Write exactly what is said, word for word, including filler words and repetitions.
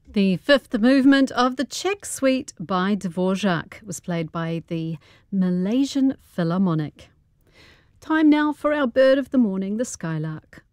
The fifth movement of the Czech Suite by Dvorak was played by the Malaysian Philharmonic. Time now for our bird of the morning, the skylark.